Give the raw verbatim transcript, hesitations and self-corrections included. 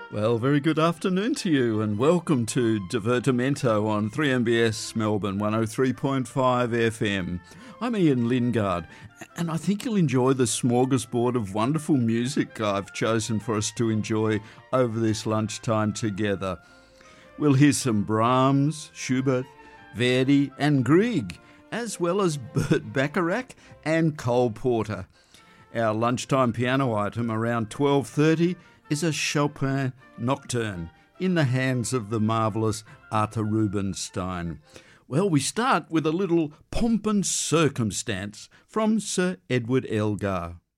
Well, very good afternoon to you and welcome to Divertimento on three M B S Melbourne one oh three point five F M. I'm Ian Lingard and I think you'll enjoy the smorgasbord of wonderful music I've chosen for us to enjoy over this lunchtime together. We'll hear some Brahms, Schubert, Verdi and Grieg, as well as Burt Bacharach and Cole Porter. Our lunchtime piano item around twelve thirty is a Chopin Nocturne in the hands of the marvellous Arthur Rubinstein. Well, we start with a little pomp and circumstance from Sir Edward Elgar.